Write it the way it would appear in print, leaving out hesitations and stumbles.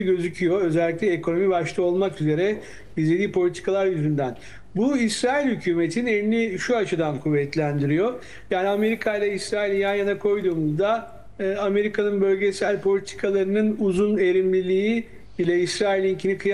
gözüküyor. Özellikle ekonomi başta olmak üzere izlediği politikalar yüzünden. Bu İsrail hükümetin elini şu açıdan kuvvetlendiriyor. Yani Amerika ile İsrail'i yan yana koyduğumuzda Amerika'nın bölgesel politikalarının uzun erimliliği ile İsrail'inkini